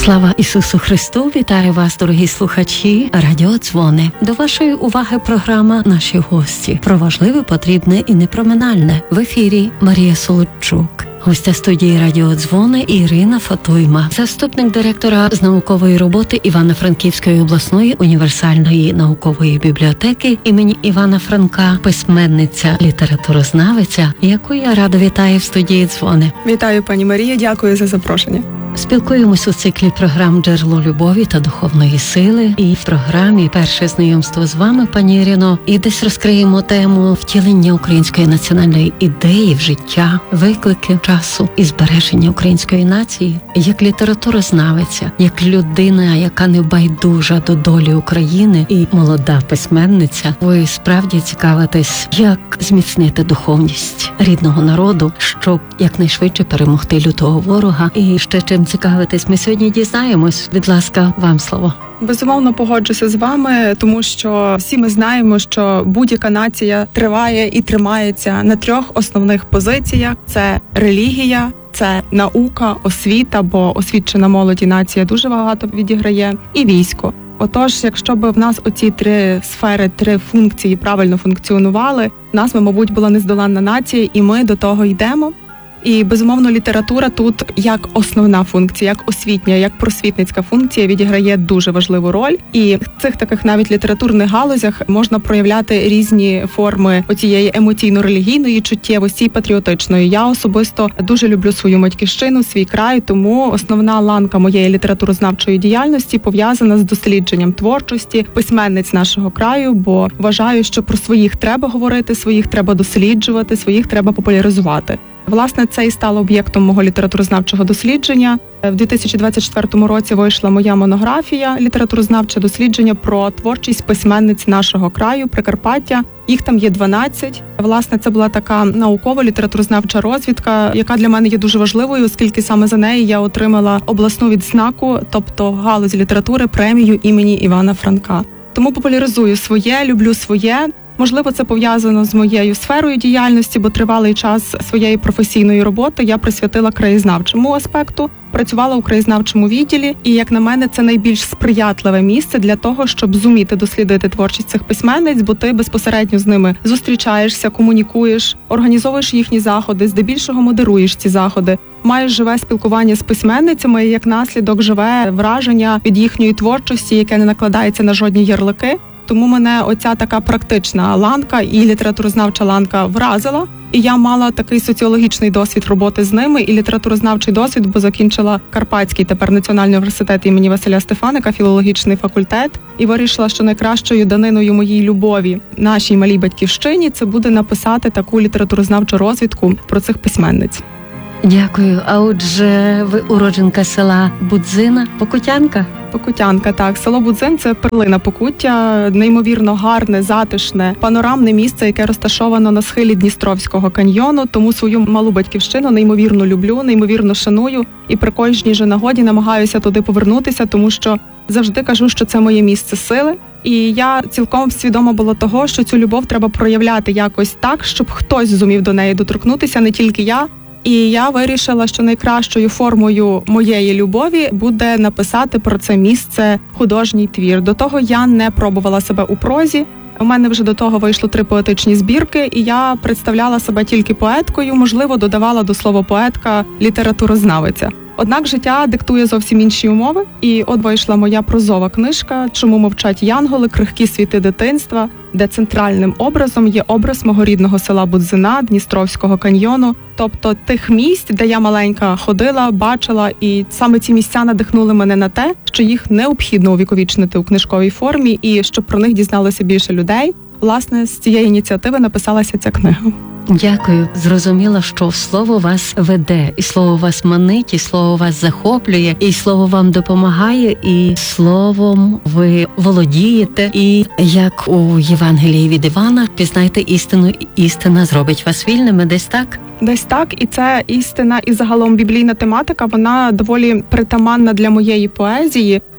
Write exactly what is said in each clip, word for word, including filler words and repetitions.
Слава Ісусу Христу! Вітаю вас, дорогі слухачі Радіо Дзвони. До вашої уваги програма «Наші гості» про важливе, потрібне і непроминальне. В ефірі Марія Солодчук. Гостя студії Радіо Дзвони Ірина Фатуйма, заступник директора з наукової роботи Івано-Франківської обласної універсальної наукової бібліотеки імені Івана Франка, письменниця, літературознавиця, яку я рада вітаю в студії Дзвони. Вітаю, пані Марія, дякую за запрошення. Спілкуємось у циклі програм «Джерело любові та духовної сили». І в програмі «Перше знайомство з вами», пані Ірино, і десь розкриємо тему втілення української національної ідеї в життя, виклики часу і збереження української нації. Як літературознавиця, як людина, яка не байдужа до долі України і молода письменниця, ви справді цікавитесь, як зміцнити духовність рідного народу, щоб якнайшвидше перемогти лютого ворога. І ще чим цікавитись, ми сьогодні дізнаємось. Будь ласка, вам слово. Безумовно, погоджуся з вами, тому що всі ми знаємо, що будь-яка нація триває і тримається на трьох основних позиціях. Це релігія, це наука, освіта, бо освічена молоді нація дуже багато відіграє, і військо. Отож, якщо б в нас оці три сфери, три функції правильно функціонували, в нас, ми, мабуть, була нездоланна нація, і ми до того йдемо. І, безумовно, література тут як основна функція, як освітня, як просвітницька функція відіграє дуже важливу роль. І в цих таких навіть літературних галузях можна проявляти різні форми оцієї емоційно-релігійної чуттєвості і патріотичної. Я особисто дуже люблю свою батьківщину, свій край, тому основна ланка моєї літературознавчої діяльності пов'язана з дослідженням творчості письменниць нашого краю, бо вважаю, що про своїх треба говорити, своїх треба досліджувати, своїх треба популяризувати. Власне, це і стало об'єктом мого літературознавчого дослідження. В дві тисячі двадцять четвертому році вийшла моя монографія «Літературознавче дослідження» про творчість письменниць нашого краю, Прикарпаття. Їх там є дванадцять. Власне, це була така наукова літературознавча розвідка, яка для мене є дуже важливою, оскільки саме за неї я отримала обласну відзнаку, тобто галузь літератури, премію імені Івана Франка. Тому популяризую своє, люблю своє. Можливо, це пов'язано з моєю сферою діяльності, бо тривалий час своєї професійної роботи я присвятила краєзнавчому аспекту, працювала у краєзнавчому відділі, і, як на мене, це найбільш сприятливе місце для того, щоб зуміти дослідити творчість цих письменниць, бо ти безпосередньо з ними зустрічаєшся, комунікуєш, організовуєш їхні заходи, здебільшого модеруєш ці заходи. Маєш живе спілкування з письменницями, і як наслідок живе враження від їхньої творчості, яке не накладається на жодні ярлики. Тому мене оця така практична ланка і літературознавча ланка вразила. І я мала такий соціологічний досвід роботи з ними і літературознавчий досвід, бо закінчила Карпатський, тепер Національний університет імені Василя Стефаника, філологічний факультет. І вирішила, що найкращою даниною моїй любові нашій малій батьківщині це буде написати таку літературознавчу розвідку про цих письменниць. Дякую. А отже, ви уродженка села Будзина, Покутянка? Покутянка, так. Село Будзин – це перлина Покуття, неймовірно гарне, затишне, панорамне місце, яке розташовано на схилі Дністровського каньйону, тому свою малу батьківщину неймовірно люблю, неймовірно шаную і при кожній же нагоді намагаюся туди повернутися, тому що завжди кажу, що це моє місце сили. І я цілком свідома була того, що цю любов треба проявляти якось так, щоб хтось зумів до неї доторкнутися, не тільки я. І я вирішила, що найкращою формою моєї любові буде написати про це місце художній твір. До того я не пробувала себе у прозі. У мене вже до того вийшло три поетичні збірки, і я представляла себе тільки поеткою, можливо, додавала до слова поетка літературознавиця. Однак життя диктує зовсім інші умови, і от вийшла моя прозова книжка «Чому мовчать янголи. Крихкі світи дитинства», де центральним образом є образ мого рідного села Будзина, Дністровського каньйону, тобто тих місць, де я маленька ходила, бачила, і саме ці місця надихнули мене на те, що їх необхідно увіковічнити у книжковій формі і щоб про них дізналося більше людей. Власне, з цієї ініціативи написалася ця книга. Дякую. Зрозуміла, що слово вас веде, і слово вас манить, і слово вас захоплює, і слово вам допомагає, і словом ви володієте. І як у Євангелії від Івана, пізнайте істину, і істина зробить вас вільними. Десь так? Десь так, і це істина, і загалом біблійна тематика, вона доволі притаманна для моєї поезії.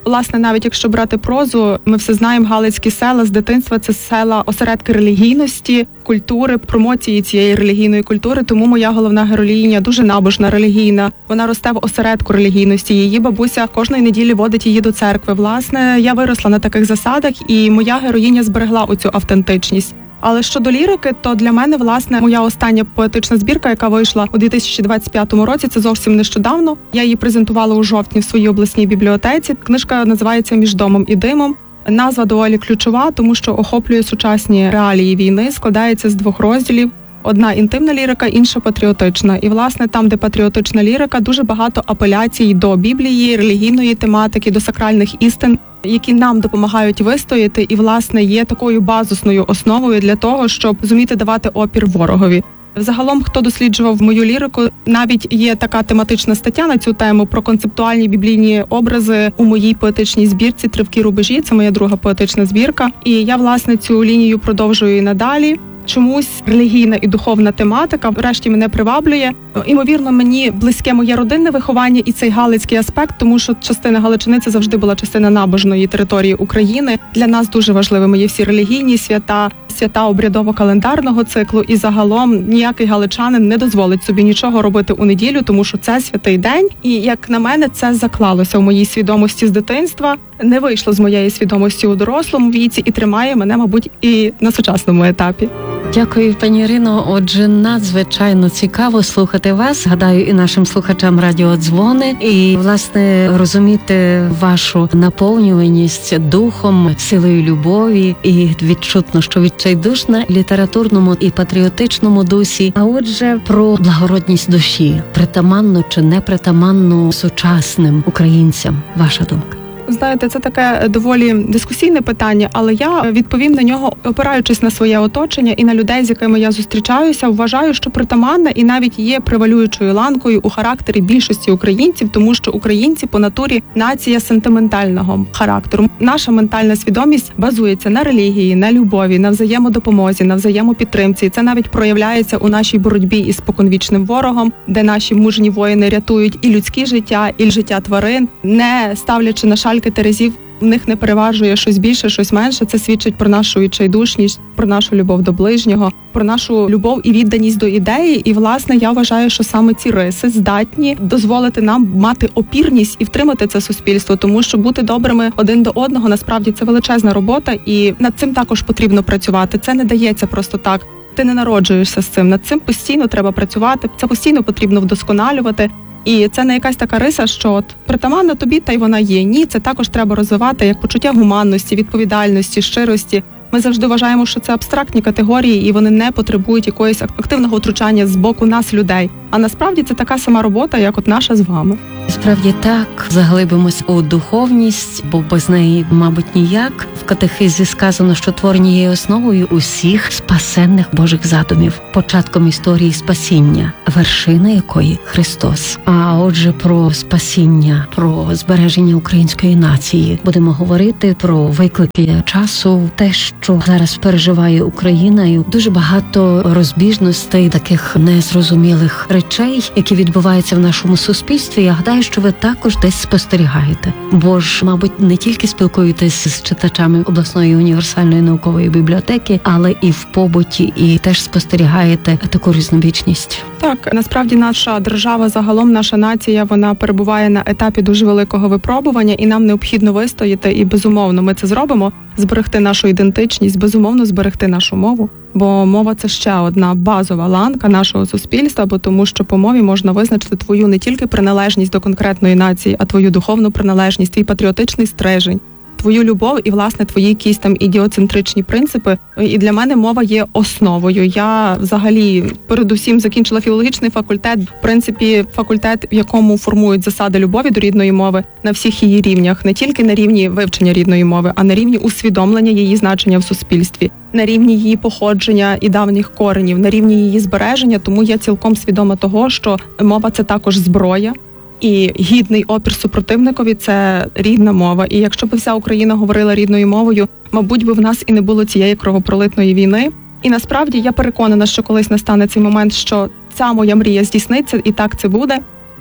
Власне, навіть якщо брати прозу, ми все знаємо, галицькі села з дитинства – це села осередки релігійності, культури, промоції цієї релігійної культури, тому моя головна героїня дуже набожна, релігійна. Вона росте в осередку релігійності. Її бабуся кожної неділі водить її до церкви. Власне, я виросла на таких засадах, і моя героїня зберегла оцю автентичність. Але щодо лірики, то для мене, власне, моя остання поетична збірка, яка вийшла у дві тисячі двадцять п'ятому році, це зовсім нещодавно. Я її презентувала у жовтні в своїй обласній бібліотеці. Книжка називається «Між домом і димом». Назва доволі ключова, тому що охоплює сучасні реалії війни, складається з двох розділів. Одна інтимна лірика, інша патріотична. І, власне, там, де патріотична лірика, дуже багато апеляцій до Біблії, релігійної тематики, до сакральних істин, які нам допомагають вистояти і, власне, є такою базисною основою для того, щоб зуміти давати опір ворогові. Загалом, хто досліджував мою лірику, навіть є така тематична стаття на цю тему про концептуальні біблійні образи у моїй поетичній збірці «Тривкі рубежі». Це моя друга поетична збірка. І я, власне, цю лінію продовжую і надалі. Чомусь релігійна і духовна тематика врешті мене приваблює. Імовірно, мені близьке моє родинне виховання і цей галицький аспект, тому що частина Галичини – це завжди була частина набожної території України. Для нас дуже важливими є всі релігійні свята, свята обрядово-календарного циклу. І загалом ніякий галичанин не дозволить собі нічого робити у неділю, тому що це святий день. І, як на мене, це заклалося в моїй свідомості з дитинства, не вийшло з моєї свідомості у дорослому віці і тримає мене, мабуть, і на сучасному етапі. Дякую, пані Ірино. Отже, надзвичайно цікаво слухати вас. Гадаю, і нашим слухачам радіо «Дзвони». І, власне, розуміти вашу наповнюваність духом, силою любові. І відчутно, що відчайдушна в літературному і патріотичному дусі. А отже, про благородність душі. Притаманно чи не притаманно сучасним українцям? Ваша думка? Знаєте, це таке доволі дискусійне питання, але я відповім на нього, опираючись на своє оточення і на людей, з якими я зустрічаюся. Вважаю, що притаманна і навіть є превалюючою ланкою у характері більшості українців, тому що українці по натурі нація сентиментального характеру. Наша ментальна свідомість базується на релігії, на любові, на взаємодопомозі, на взаємопідтримці. І це навіть проявляється у нашій боротьбі із споконвічним ворогом, де наші мужні воїни рятують і людське життя, і життя тварин, не ставлячи на шальки терезів. В них не переважує щось більше, щось менше. Це свідчить про нашу відчайдушність, про нашу любов до ближнього, про нашу любов і відданість до ідеї. І, власне, я вважаю, що саме ці риси здатні дозволити нам мати опірність і втримати це суспільство, тому що бути добрими один до одного, насправді, це величезна робота, і над цим також потрібно працювати. Це не дається просто так. Ти не народжуєшся з цим. Над цим постійно треба працювати, це постійно потрібно вдосконалювати. І це не якась така риса, що от притаманна тобі, та й вона є. Ні, це також треба розвивати як почуття гуманності, відповідальності, щирості. Ми завжди вважаємо, що це абстрактні категорії, і вони не потребують якоїсь активного втручання з боку нас, людей. А насправді це така сама робота, як от наша з вами. Справді так, заглибимось у духовність, бо без неї, мабуть, ніяк. В катехизі сказано, що творення є основою усіх спасенних Божих задумів, початком історії спасіння, вершина якої Христос. А отже, про спасіння, про збереження української нації будемо говорити, про виклики часу, те, що зараз переживає Україна, і дуже багато розбіжностей, таких незрозумілих речей, які відбуваються в нашому суспільстві. Я гадаю, що ви також десь спостерігаєте. Бо ж, мабуть, не тільки спілкуєтесь з читачами обласної універсальної наукової бібліотеки, але і в побуті, і теж спостерігаєте таку різнобічність. Так, насправді наша держава, загалом наша нація, вона перебуває на етапі дуже великого випробування, і нам необхідно вистояти, і безумовно ми це зробимо, зберегти нашу ідентичність, безумовно зберегти нашу мову. Бо мова – це ще одна базова ланка нашого суспільства, бо тому що по мові можна визначити твою не тільки приналежність до конкретної нації, а твою духовну приналежність, твій патріотичний стрижень, твою любов і, власне, твої якісь там ідіоцентричні принципи. І для мене мова є основою. Я взагалі передусім закінчила філологічний факультет, в принципі, факультет, в якому формують засади любові до рідної мови на всіх її рівнях, не тільки на рівні вивчення рідної мови, а на рівні усвідомлення її значення в суспільстві, на рівні її походження і давніх коренів, на рівні її збереження. Тому я цілком свідома того, що мова – це також зброя. І гідний опір супротивникові – це рідна мова. І якщо б вся Україна говорила рідною мовою, мабуть, би в нас і не було цієї кровопролитної війни. І насправді я переконана, що колись настане цей момент, що ця моя мрія здійсниться, і так це буде.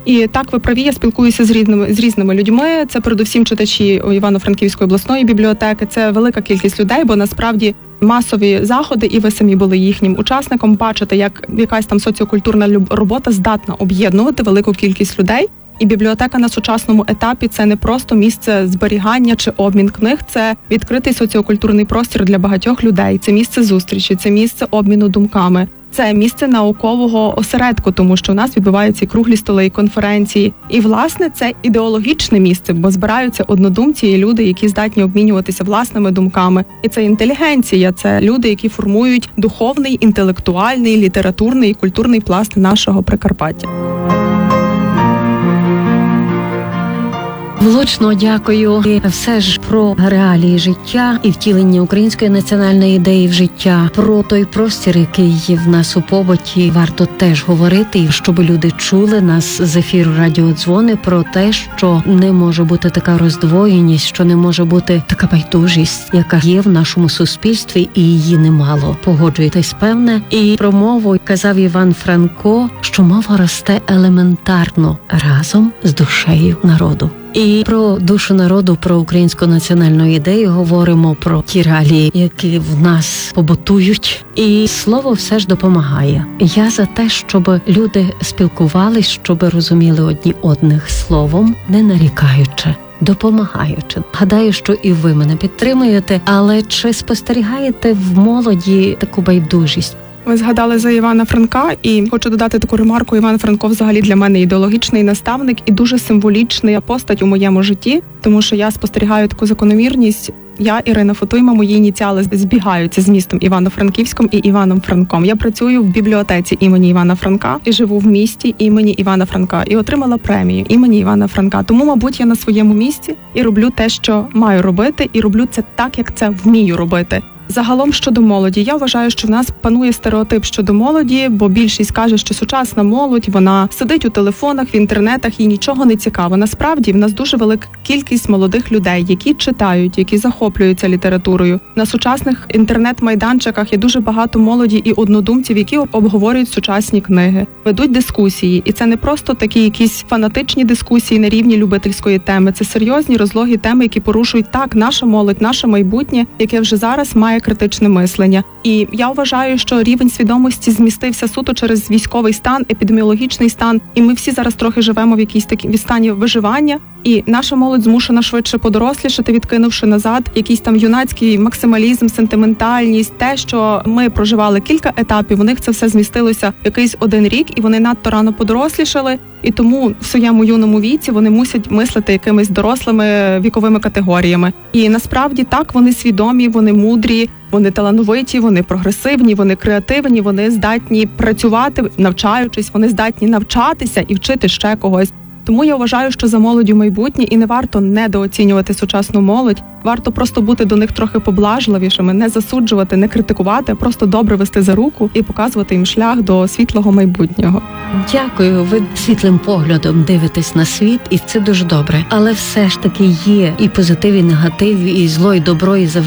І так, ви праві, я спілкуюся з різними, з різними людьми. Це передусім читачі Івано-Франківської обласної бібліотеки. Це велика кількість людей, бо насправді масові заходи, і ви самі були їхнім учасником, бачите, як якась там соціокультурна робота здатна об'єднувати велику кількість людей. І бібліотека на сучасному етапі – це не просто місце зберігання чи обмін книг, це відкритий соціокультурний простір для багатьох людей, це місце зустрічі, це місце обміну думками, це місце наукового осередку, тому що у нас відбуваються і круглі столи, і конференції. І, власне, це ідеологічне місце, бо збираються однодумці і люди, які здатні обмінюватися власними думками. І це інтелігенція, це люди, які формують духовний, інтелектуальний, літературний і культурний пласт нашого Прикарпаття. Влучно дякую. І все ж про реалії життя і втілення української національної ідеї в життя, про той простір, який є в нас у побуті, варто теж говорити, і щоб люди чули нас з ефіру радіодзвони про те, що не може бути така роздвоєність, що не може бути така байдужість, яка є в нашому суспільстві, і її немало. Погоджуєтесь, певне. І про мову казав Іван Франко, що мова росте елементарно разом з душею народу. І про душу народу, про українську національну ідею говоримо, про ті реалії, які в нас побутують. І слово все ж допомагає. Я за те, щоб люди спілкувались, щоб розуміли одні одних словом, не нарікаючи, допомагаючи. Гадаю, що і ви мене підтримуєте, але чи спостерігаєте в молоді таку байдужість? Ви згадали за Івана Франка, і хочу додати таку ремарку. Іван Франко взагалі для мене ідеологічний наставник і дуже символічна постать у моєму житті, тому що я спостерігаю таку закономірність. Я, Ірина Фотуйма, мої ініціали збігаються з містом Івано-Франківським і Іваном Франком. Я працюю в бібліотеці імені Івана Франка і живу в місті імені Івана Франка і отримала премію імені Івана Франка. Тому, мабуть, я на своєму місці і роблю те, що маю робити, і роблю це так, як це вмію робити. Загалом щодо молоді, я вважаю, що в нас панує стереотип щодо молоді, бо більшість каже, що сучасна молодь, вона сидить у телефонах, в інтернетах, їй нічого не цікаво. Насправді, в нас дуже велика кількість молодих людей, які читають, які захоплюються літературою. На сучасних інтернет-майданчиках є дуже багато молоді і однодумців, які обговорюють сучасні книги, ведуть дискусії. І це не просто такі якісь фанатичні дискусії на рівні любительської теми, це серйозні розлогі теми, які порушують так наша молодь, наше майбутнє, яке вже зараз має критичне мислення. І я вважаю, що рівень свідомості змістився суто через військовий стан, епідеміологічний стан, і ми всі зараз трохи живемо в якійсь такій стані виживання, і наша молодь змушена швидше подорослішати, відкинувши назад якийсь там юнацький максималізм, сентиментальність, те, що ми проживали кілька етапів, у них це все змістилося в якийсь один рік, і вони надто рано подорослішали, і тому в своєму юному віці вони мусять мислити якимись дорослими віковими категоріями. І насправді так, вони свідомі, вони мудрі, вони талановиті, вони прогресивні, вони креативні, вони здатні працювати, навчаючись, вони здатні навчатися і вчити ще когось. Тому я вважаю, що за молоддю майбутнє, і не варто недооцінювати сучасну молодь, варто просто бути до них трохи поблажливішими, не засуджувати, не критикувати, просто добре вести за руку і показувати їм шлях до світлого майбутнього. Дякую, ви світлим поглядом дивитесь на світ, і це дуже добре. Але все ж таки є і позитив, і негатив, і зло, і добро, і завжди